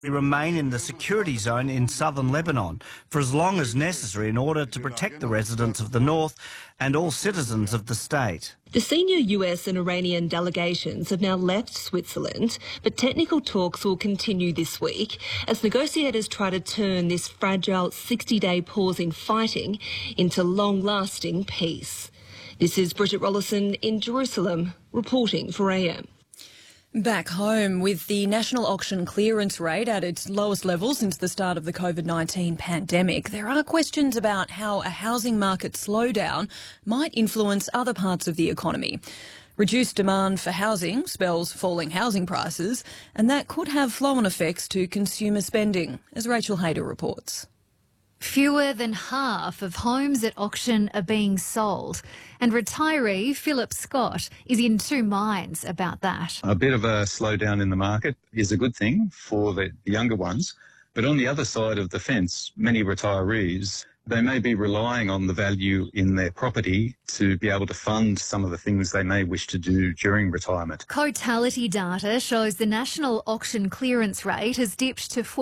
remain in the security zone in southern Lebanon for as long as necessary in order to protect the residents of the north and all citizens of the state. The senior US and Iranian delegations have now left Switzerland, but technical talks will continue this week as negotiators try to turn this fragile 60-day pause in fighting into long-lasting peace. This is Bridget Rollison in Jerusalem, reporting for AM. Back home, with the national auction clearance rate at its lowest level since the start of the COVID-19 pandemic, there are questions about how a housing market slowdown might influence other parts of the economy. Reduced demand for housing spells falling housing prices, and that could have flow-on effects to consumer spending, as Rachel Hayter reports. Fewer than half of homes at auction are being sold, and retiree Philip Scott is in two minds about that. A bit of a slowdown in the market is a good thing for the younger ones, but on the other side of the fence, many retirees, they may be relying on the value in their property to be able to fund some of the things they may wish to do during retirement. Cotality data shows the national auction clearance rate has dipped to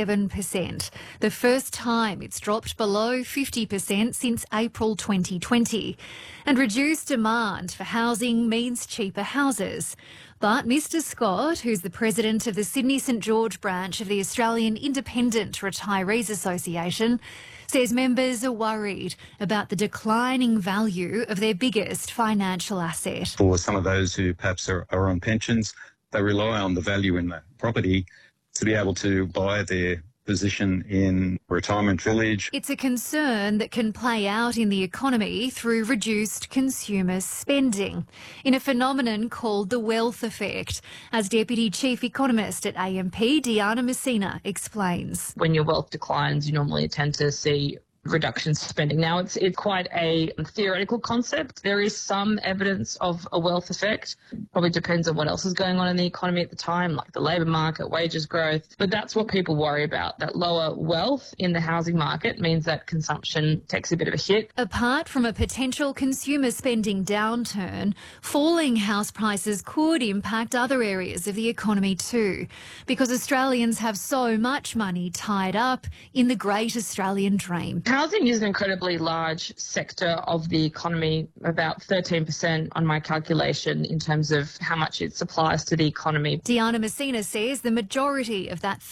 47%, the first time it's dropped below 50% since April 2020. And reduced demand for housing means cheaper houses. But Mr Scott, who's the president of the Sydney St George branch of the Australian Independent Retirees Association, says members are worried about the declining value of their biggest financial asset. For some of those who perhaps are on pensions, they rely on the value in the property to be able to buy their position in retirement village. It's a concern that can play out in the economy through reduced consumer spending, in a phenomenon called the wealth effect, as Deputy Chief Economist at AMP, Diana Messina, explains. When your wealth declines, you normally tend to see reductions in spending. Now, it's quite a theoretical concept. There is some evidence of a wealth effect. Probably depends on what else is going on in the economy at the time, like the labour market, wages growth. But that's what people worry about. That lower wealth in the housing market means that consumption takes a bit of a hit. Apart from a potential consumer spending downturn, falling house prices could impact other areas of the economy too, because Australians have so much money tied up in the Great Australian Dream. Housing is an incredibly large sector of the economy, about 13% on my calculation in terms of how much it supplies to the economy. Diana Messina says the majority of that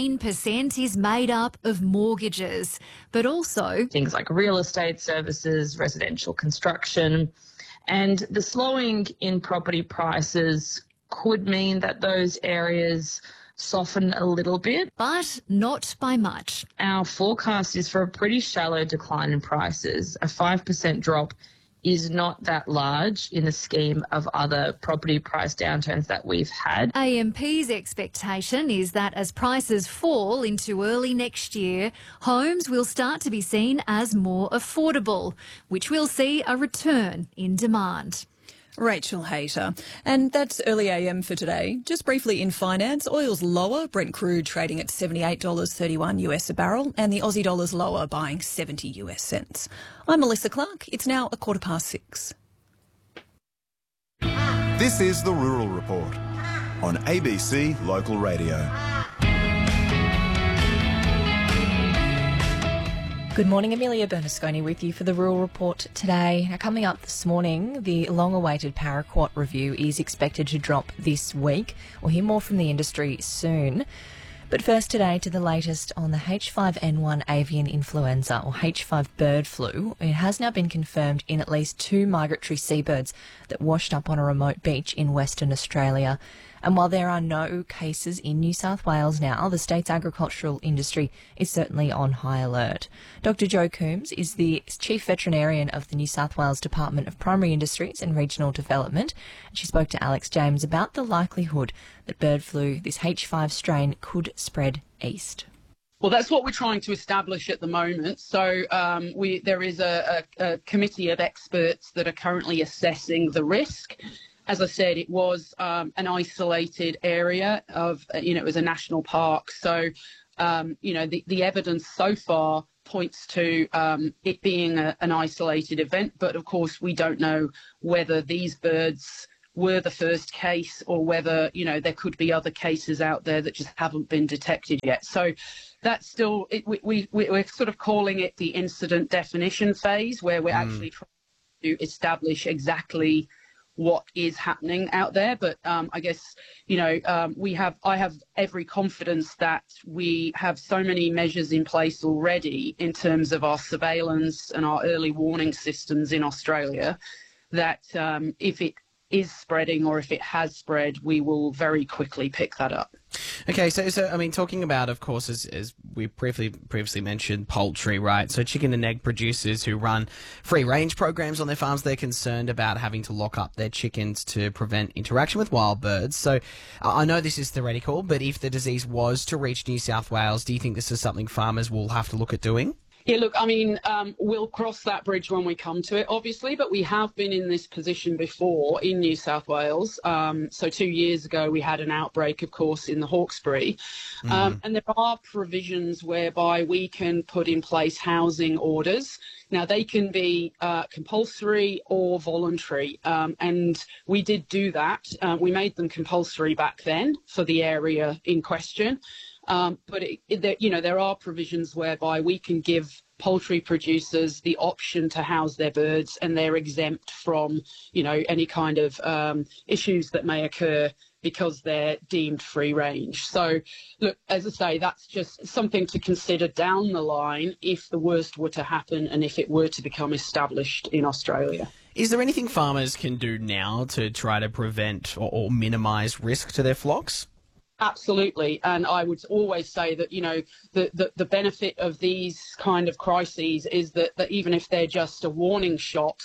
13% is made up of mortgages, but also things like real estate services, residential construction, and the slowing in property prices could mean that those areas soften a little bit. But not by much. Our forecast is for a pretty shallow decline in prices. A 5% drop is not that large in the scheme of other property price downturns that we've had. AMP's expectation is that as prices fall into early next year, homes will start to be seen as more affordable, which will see a return in demand. Rachel Hayter. And that's early AM for today. Just briefly in finance, oil's lower, Brent crude trading at $78.31 US a barrel, and the Aussie dollar's lower, buying 70 US cents. I'm Melissa Clark. It's now 6:15. This is the Rural Report on ABC Local Radio. Good morning, Amelia Bernasconi with you for the Rural Report today. Now, coming up this morning, the long-awaited paraquat review is expected to drop this week. We'll hear more from the industry soon. But first today to the latest on the H5N1 avian influenza, or H5 bird flu. It has now been confirmed in at least 2 migratory seabirds that washed up on a remote beach in Western Australia. And while there are no cases in New South Wales now, the state's agricultural industry is certainly on high alert. Dr Jo Coombs is the Chief Veterinarian of the New South Wales Department of Primary Industries and Regional Development. And she spoke to Alex James about the likelihood that bird flu, this H5 strain, could spread east. Well, that's what we're trying to establish at the moment. So there is a committee of experts that are currently assessing the risk. As I said, it was an isolated area of, it was a national park. So, the evidence so far points to it being an isolated event. But of course, we don't know whether these birds were the first case or whether, you know, there could be other cases out there that just haven't been detected yet. So that's still, we're sort of calling it the incident definition phase, where we're actually trying to establish exactly what is happening out there. But I guess, you know, I have every confidence that we have so many measures in place already in terms of our surveillance and our early warning systems in Australia that if it is spreading or if it has spread, we will very quickly pick that up. Okay, so I mean, talking about, of course, as we previously mentioned, poultry, right? So chicken and egg producers who run free-range programs on their farms, they're concerned about having to lock up their chickens to prevent interaction with wild birds. So I know this is theoretical, but if the disease was to reach New South Wales, do you think this is something farmers will have to look at doing? Yeah, look, I mean, we'll cross that bridge when we come to it, obviously, but we have been in this position before in New South Wales. So 2 years ago, we had an outbreak, of course, in the Hawkesbury. And there are provisions whereby we can put in place housing orders. Now, they can be compulsory or voluntary, and we did do that. We made them compulsory back then for the area in question. But there are provisions whereby we can give poultry producers the option to house their birds, and they're exempt from, you know, any kind of issues that may occur because they're deemed free range. So, look, as I say, that's just something to consider down the line if the worst were to happen and if it were to become established in Australia. Is there anything farmers can do now to try to prevent or minimise risk to their flocks? Absolutely. And I would always say that, you know, the benefit of these kind of crises is that even if they're just a warning shot,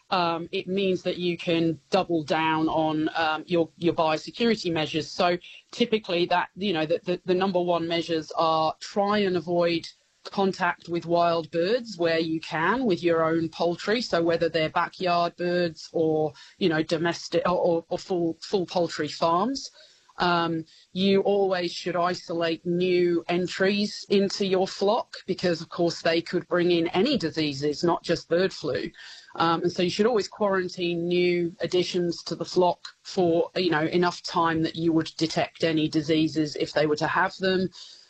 it means that you can double down on your biosecurity measures. So typically that, you know, the number one measures are try and avoid contact with wild birds where you can with your own poultry. So whether they're backyard birds or, you know, domestic or full poultry farms. You always should isolate new entries into your flock because, of course, they could bring in any diseases, not just bird flu. And so you should always quarantine new additions to the flock for, you know, enough time that you would detect any diseases if they were to have them.